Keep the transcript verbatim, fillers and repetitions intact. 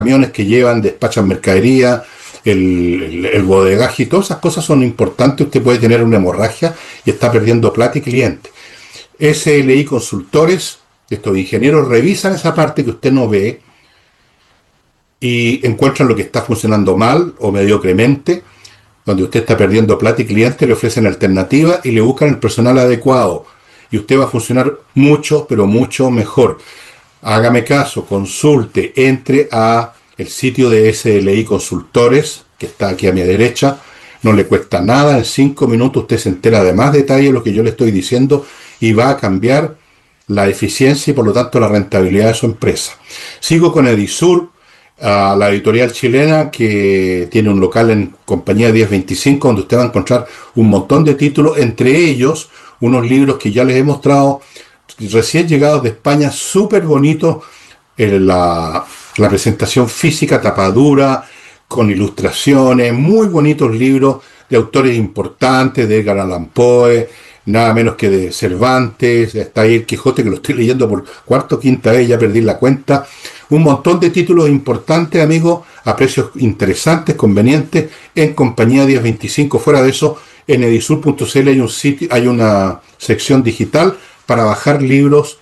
camiones que llevan, despachan mercadería, el, el, el bodegaje y todas esas cosas son importantes. Usted puede tener una hemorragia y está perdiendo plata y cliente. S L I Consultores, estos ingenieros revisan esa parte que usted no ve y encuentran lo que está funcionando mal o mediocremente, donde usted está perdiendo plata y cliente, le ofrecen alternativas y le buscan el personal adecuado. Y usted va a funcionar mucho, pero mucho mejor. Hágame caso, consulte, entre a el sitio de S L I Consultores, que está aquí a mi derecha. No le cuesta nada, en cinco minutos usted se entera de más detalle de lo que yo le estoy diciendo y va a cambiar la eficiencia y por lo tanto la rentabilidad de su empresa. Sigo con Edisur, a la editorial chilena que tiene un local en Compañía diez veinticinco, donde usted va a encontrar un montón de títulos, entre ellos unos libros que ya les he mostrado recién llegados de España, súper bonitos, eh, la, la presentación física, tapadura, con ilustraciones, muy bonitos libros de autores importantes, de Edgar Allan Poe, nada menos que de Cervantes, está ahí el Quijote, que lo estoy leyendo por cuarta o quinta vez, ya perdí la cuenta. Un montón de títulos importantes, amigos, a precios interesantes, convenientes, en Compañía diez veinticinco. Fuera de eso, en edisur punto c l hay un sitio, hay una sección digital para bajar libros